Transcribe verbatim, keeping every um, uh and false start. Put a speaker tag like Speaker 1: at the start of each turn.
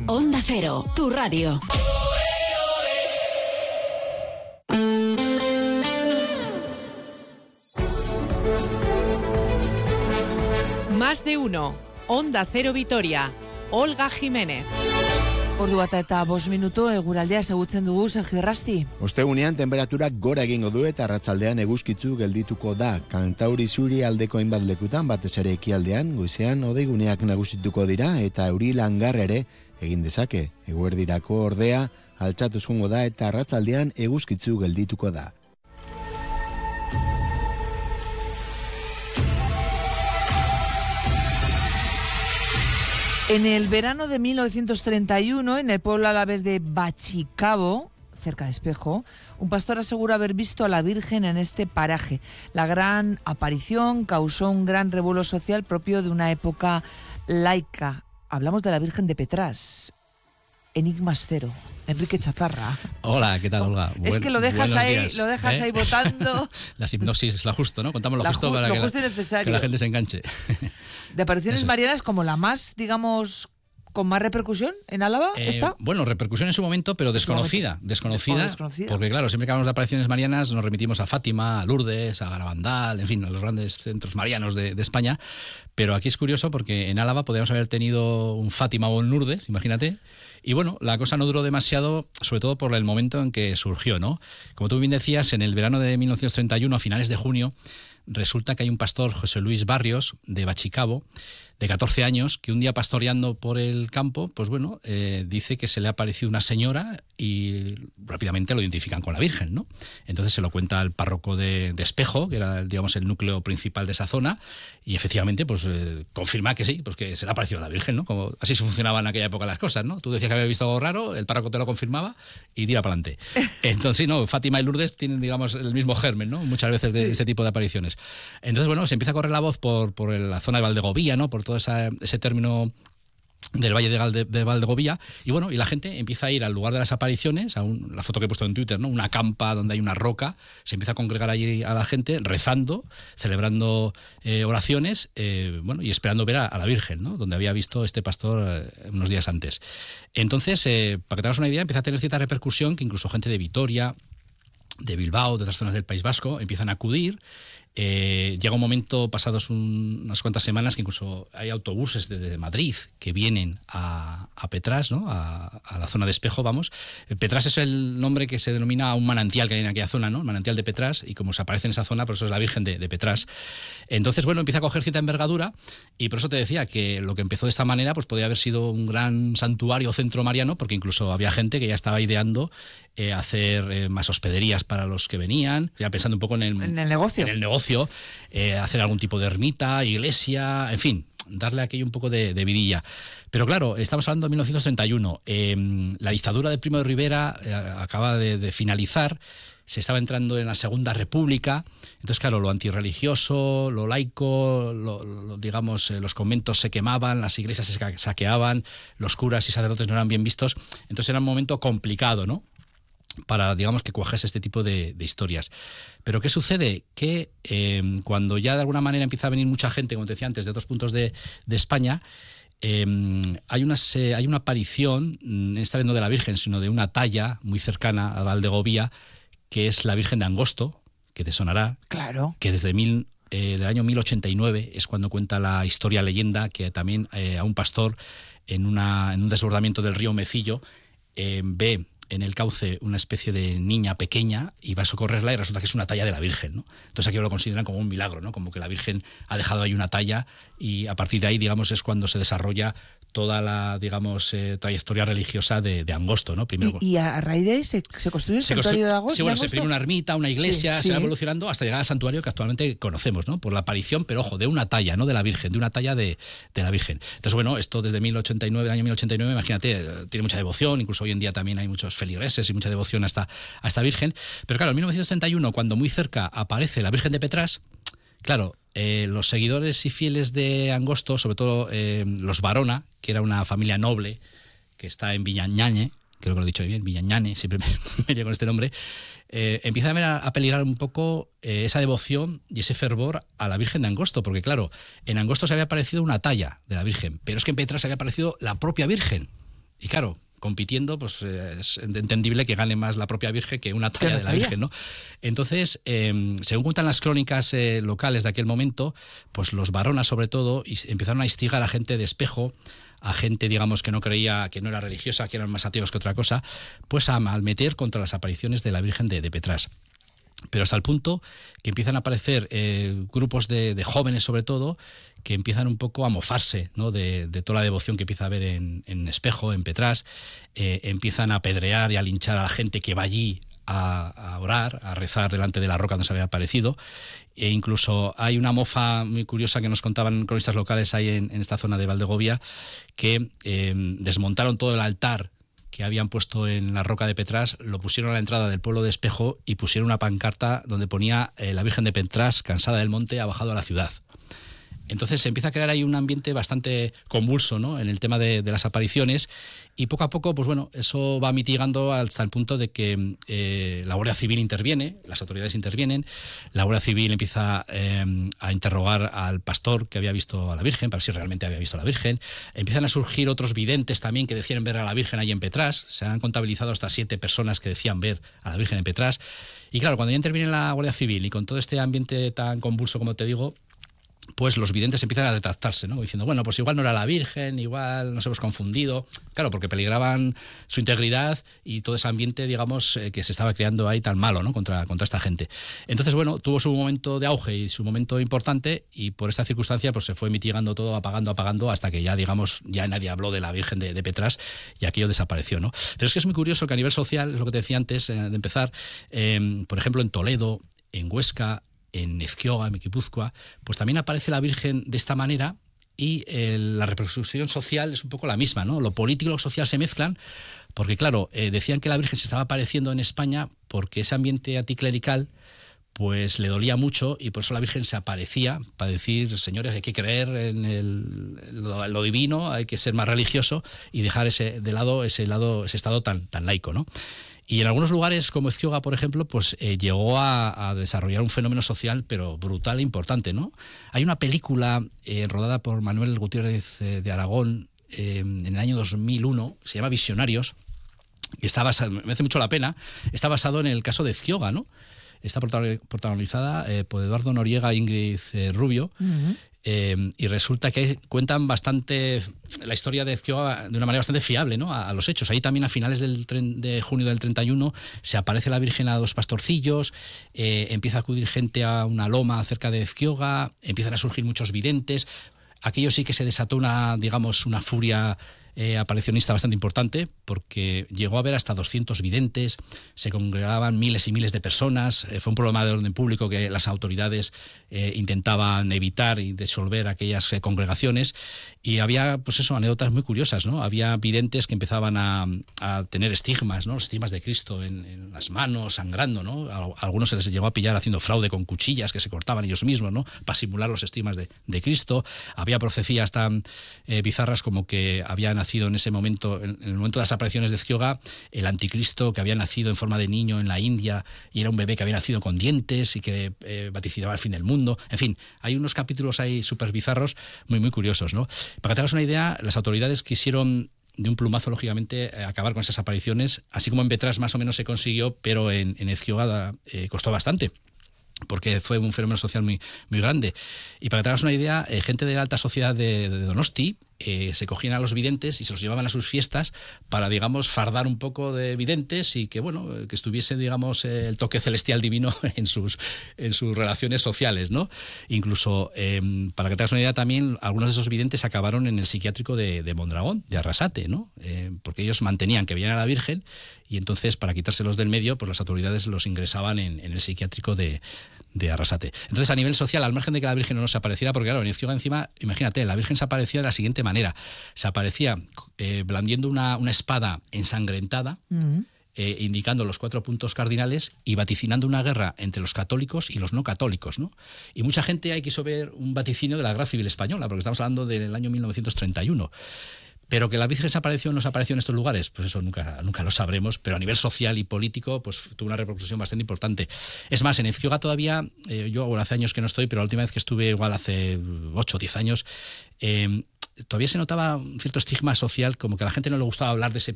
Speaker 1: Onda Cero, tu radio.
Speaker 2: Más de uno. Onda Cero Vitoria. Olga Jiménez.
Speaker 3: Ordu bata eta bost minutu eguraldea ezagutzen dugu, Sergio Errasti.
Speaker 4: Ostegunean tenperaturak gora egingo du eta arratsaldean eguzkitzu geldituko da. Kantauri zuri aldeko hainbat lekutan, batez ere ekialdean, goizean odeiguneak nagusituko dira eta euri langar ere egin dezake. Eguerdirako ordea altxatuz joango da eta arratsaldean eguzkitzu geldituko da.
Speaker 3: En el verano de mil novecientos treinta y uno, en el pueblo alavés de Bachicabo, cerca de Espejo, un pastor asegura haber visto a la Virgen en este paraje. La gran aparición causó un gran revuelo social propio de una época laica. Hablamos de la Virgen de Petrás. Enigmas cero. Enrique Chazarra.
Speaker 5: Hola, ¿qué tal, Olga?
Speaker 3: Es
Speaker 5: Buen,
Speaker 3: que lo dejas ahí,
Speaker 5: días,
Speaker 3: lo dejas
Speaker 5: ¿eh?
Speaker 3: ahí votando.
Speaker 5: La hipnosis es la justo, ¿no? Contamos lo
Speaker 3: la
Speaker 5: justo
Speaker 3: ju-
Speaker 5: para
Speaker 3: lo
Speaker 5: que,
Speaker 3: justo
Speaker 5: la,
Speaker 3: y necesario.
Speaker 5: que la gente se enganche.
Speaker 3: De apariciones
Speaker 5: Eso.
Speaker 3: marianas como la más, digamos, con más repercusión en Álava,
Speaker 5: Eh,
Speaker 3: ¿está?
Speaker 5: bueno, repercusión en su momento, pero desconocida. Desconocida,
Speaker 3: desconocida.
Speaker 5: Porque claro, siempre que hablamos de apariciones marianas nos remitimos a Fátima, a Lourdes, a Garabandal, en fin, a los grandes centros marianos de, de España. Pero aquí es curioso porque en Álava podríamos haber tenido un Fátima o un Lourdes, imagínate. Y bueno, la cosa no duró demasiado, sobre todo por el momento en que surgió, ¿no? Como tú bien decías, en el verano de mil novecientos treinta y uno, a finales de junio, resulta que hay un pastor, José Luis Barrios, de Bachicabo, de catorce años, que un día pastoreando por el campo, pues bueno, eh, dice que se le ha aparecido una señora y rápidamente lo identifican con la Virgen, ¿no? Entonces se lo cuenta al párroco de, de Espejo, que era, digamos, el núcleo principal de esa zona, y efectivamente, pues eh, confirma que sí, pues que se le ha aparecido la Virgen, ¿no? Como así se funcionaban en aquella época las cosas, ¿no? Tú decías que había visto algo raro, el párroco te lo confirmaba y tira para adelante. Entonces, sí, no, Fátima y Lourdes tienen, digamos, el mismo germen, ¿no? Muchas veces de,
Speaker 3: Sí.
Speaker 5: de este tipo de apariciones. Entonces, bueno, se empieza a correr la voz por, por la zona de Valdegovía, ¿no? Por todo esa, ese término del Valle de, Galde, de Valdegovía, y bueno, y la gente empieza a ir al lugar de las apariciones, a un, la foto que he puesto en Twitter, ¿no? Una campa donde hay una roca, se empieza a congregar allí a la gente, rezando, celebrando eh, oraciones, eh, bueno, y esperando ver a, a la Virgen, ¿no? Donde había visto este pastor eh, unos días antes. Entonces, eh, para que te hagas una idea, empieza a tener cierta repercusión, que incluso gente de Vitoria, de Bilbao, de otras zonas del País Vasco, empiezan a acudir. Eh, llega un momento, pasados un, unas cuantas semanas, que incluso hay autobuses desde Madrid que vienen a, a Petrás, ¿no? a, a la zona de Espejo, vamos. Petrás es el nombre que se denomina a un manantial que hay en aquella zona, ¿no? El manantial de Petrás, y como se aparece en esa zona, por eso es la Virgen de, de Petrás. Entonces, bueno, empieza a coger cierta envergadura, y por eso te decía que lo que empezó de esta manera pues podía haber sido un gran santuario centro mariano, porque incluso había gente que ya estaba ideando eh, hacer eh, más hospederías para los que venían, ya pensando un poco en el,
Speaker 3: En el negocio.
Speaker 5: En el negocio, eh, hacer algún tipo de ermita, iglesia, en fin, darle aquello un poco de, de vidilla. Pero claro, estamos hablando de mil novecientos treinta y uno, eh, la dictadura de Primo de Rivera eh, acaba de, de finalizar, se estaba entrando en la Segunda República, entonces claro, lo antirreligioso, lo laico, lo, lo, digamos, eh, los conventos se quemaban, las iglesias se saqueaban, los curas y sacerdotes no eran bien vistos, entonces era un momento complicado, ¿no?, para, digamos, que cuajese este tipo de, de historias. Pero ¿qué sucede? Que eh, cuando ya de alguna manera empieza a venir mucha gente, como te decía antes, de otros puntos de, de España, eh, hay, unas, eh, hay una aparición, esta vez no de la Virgen, sino de una talla muy cercana a Valdegovía, que es la Virgen de Angosto, que te sonará.
Speaker 3: Claro.
Speaker 5: Que desde mil, eh, del año mil ochenta y nueve es cuando cuenta la historia leyenda que también eh, a un pastor en, una, en un desbordamiento del río Mecillo eh, ve en el cauce una especie de niña pequeña y va a socorrerla y resulta que es una talla de la Virgen, ¿no? Entonces aquí lo consideran como un milagro, ¿no? Como que la Virgen ha dejado ahí una talla y a partir de ahí, digamos, es cuando se desarrolla toda la, digamos, eh, trayectoria religiosa de, de Angosto, ¿no? Primero,
Speaker 3: y, y a raíz de ahí se, se construyó el
Speaker 5: se
Speaker 3: santuario
Speaker 5: constru-
Speaker 3: de Agosto.
Speaker 5: Sí, bueno,
Speaker 3: de
Speaker 5: se
Speaker 3: Agosto.
Speaker 5: primero una ermita, una iglesia,
Speaker 3: Sí,
Speaker 5: se va
Speaker 3: sí.
Speaker 5: evolucionando hasta llegar al santuario que actualmente conocemos, ¿no? Por la aparición, pero ojo, de una talla, no de la Virgen, de una talla de, de la Virgen. Entonces, bueno, esto desde mil ochenta y nueve, el año mil ochenta y nueve, imagínate, eh, tiene mucha devoción, incluso hoy en día también hay muchos feligreses y mucha devoción a esta, a esta Virgen. Pero claro, en mil novecientos treinta y uno, cuando muy cerca aparece la Virgen de Petrás, claro, eh, los seguidores y fieles de Angosto, sobre todo eh, los Barona, que era una familia noble que está en Villañañe, creo que lo he dicho bien, Villañañe, siempre me, me llevo con este nombre, eh, empieza a, ver a, a peligrar un poco eh, esa devoción y ese fervor a la Virgen de Angosto, porque claro, en Angosto se había aparecido una talla de la Virgen, pero es que en Petrás se había aparecido la propia Virgen. Y claro, compitiendo, pues es entendible que gane más la propia Virgen que una talla de la Virgen, ¿no? Entonces, eh, según cuentan las crónicas eh, locales de aquel momento, pues los varonas sobre todo empezaron a instigar a gente de Espejo, a gente, digamos, que no creía, que no era religiosa, que eran más ateos que otra cosa, pues a malmeter contra las apariciones de la Virgen de, de Petrás. Pero hasta el punto que empiezan a aparecer eh, grupos de, de jóvenes, sobre todo, que empiezan un poco a mofarse, ¿no?, de, de toda la devoción que empieza a haber en, en Espejo, en Petrás. Eh, empiezan a apedrear y a linchar a la gente que va allí a, a orar, a rezar delante de la roca donde se había aparecido. E incluso hay una mofa muy curiosa que nos contaban cronistas locales ahí en, en esta zona de Valdegovía, que eh, desmontaron todo el altar que habían puesto en la roca de Petrás, lo pusieron a la entrada del pueblo de Espejo y pusieron una pancarta donde ponía eh, la Virgen de Petrás, cansada del monte, ha bajado a la ciudad. Entonces se empieza a crear ahí un ambiente bastante convulso, ¿no?, en el tema de, de las apariciones, y poco a poco, pues bueno, eso va mitigando hasta el punto de que eh, la Guardia Civil interviene, las autoridades intervienen, la Guardia Civil empieza eh, a interrogar al pastor que había visto a la Virgen, para ver si realmente había visto a la Virgen. Empiezan a surgir otros videntes también que decían ver a la Virgen ahí en Petrás. Se han contabilizado hasta siete personas que decían ver a la Virgen en Petrás. Y claro, cuando ya interviene la Guardia Civil y con todo este ambiente tan convulso como te digo, pues los videntes empiezan a retractarse, ¿no?, diciendo, bueno, pues igual no era la Virgen, igual nos hemos confundido. Claro, porque peligraban su integridad y todo ese ambiente, digamos, eh, que se estaba creando ahí tan malo, ¿no?, contra, contra esta gente. Entonces, bueno, tuvo su momento de auge y su momento importante, y por esta circunstancia pues se fue mitigando todo, apagando, apagando, hasta que ya, digamos, ya nadie habló de la Virgen de, de Petrás y aquello desapareció, ¿no? Pero es que es muy curioso que a nivel social, es lo que te decía antes eh, de empezar, eh, por ejemplo, en Toledo, en Huesca, en Ezquioga, en Guipúzcoa, pues también aparece la Virgen de esta manera, y eh, la repercusión social es un poco la misma, ¿no? Lo político y lo social se mezclan, porque claro, eh, decían que la Virgen se estaba apareciendo en España porque ese ambiente anticlerical pues le dolía mucho, y por eso la Virgen se aparecía para decir, señores, hay que creer en el, lo, lo divino, hay que ser más religioso y dejar ese de lado ese lado ese estado tan tan laico, ¿no? Y en algunos lugares, como Ezquioga, por ejemplo, pues eh, llegó a, a desarrollar un fenómeno social, pero brutal e importante, ¿no? Hay una película eh, rodada por Manuel Gutiérrez eh, de Aragón eh, en el año dos mil uno, se llama Visionarios, que está basado, me hace mucho la pena, está basado en el caso de Ezquioga, ¿no? Está protagonizada eh, por Eduardo Noriega e Ingrid eh, Rubio. Uh-huh. Eh, y resulta que cuentan bastante la historia de Ezquioga de una manera bastante fiable, ¿no?, a, a los hechos. Ahí también a finales del tren, de junio del treinta y uno se aparece la Virgen a dos pastorcillos, eh, empieza a acudir gente a una loma cerca de Ezquioga, empiezan a surgir muchos videntes. Aquello sí que se desató una, digamos, una furia Eh, aparicionista bastante importante, porque llegó a haber hasta doscientos videntes, se congregaban miles y miles de personas. Eh, fue un problema de orden público que las autoridades eh, intentaban evitar y disolver aquellas eh, congregaciones, y había, pues eso, anécdotas muy curiosas, ¿no? Había videntes que empezaban a, a tener estigmas, ¿no?, los estigmas de Cristo en, en las manos, sangrando, ¿no? A, a algunos se les llegó a pillar haciendo fraude con cuchillas que se cortaban ellos mismos, ¿no?, para simular los estigmas de, de Cristo. Había profecías tan eh, bizarras como que había nacido en ese momento, en el momento de las apariciones de Ezquioga, el anticristo que había nacido en forma de niño en la India, y era un bebé que había nacido con dientes y que eh, vaticinaba el fin del mundo. En fin, hay unos capítulos ahí súper bizarros, muy, muy curiosos, ¿no? Para que te hagas una idea, las autoridades quisieron de un plumazo, lógicamente, acabar con esas apariciones, así como en Petrás más o menos se consiguió, pero en, en Ezquioga eh, costó bastante, porque fue un fenómeno social muy, muy grande. Y para que te hagas una idea, eh, gente de la alta sociedad de, de Donosti eh, se cogían a los videntes y se los llevaban a sus fiestas para, digamos, fardar un poco de videntes y que, bueno, que estuviese, digamos, eh, el toque celestial divino en sus, en sus relaciones sociales, ¿no? Incluso, eh, para que te hagas una idea también, algunos de esos videntes acabaron en el psiquiátrico de, de Mondragón, de Arrasate, ¿no? Eh, porque ellos mantenían que veían a la Virgen, y entonces, para quitárselos del medio, pues las autoridades los ingresaban en, en el psiquiátrico de de Arrasate. Entonces, a nivel social, al margen de que la Virgen no nos apareciera, porque claro, en Ezquioga encima, imagínate, la Virgen se aparecía de la siguiente manera. Se aparecía eh, blandiendo una, una espada ensangrentada, uh-huh. eh, indicando los cuatro puntos cardinales y vaticinando una guerra entre los católicos y los no católicos, ¿no? Y mucha gente ahí quiso ver un vaticinio de la Guerra Civil Española, porque estamos hablando del año mil novecientos treinta y uno. Pero que la Virgen se apareció o no se apareció en estos lugares, pues eso nunca, nunca lo sabremos, pero a nivel social y político pues tuvo una repercusión bastante importante. Es más, en Ezquioga todavía, eh, yo bueno, hace años que no estoy, pero la última vez que estuve, igual hace ocho o diez años, eh, todavía se notaba un cierto estigma social, como que a la gente no le gustaba hablar de ese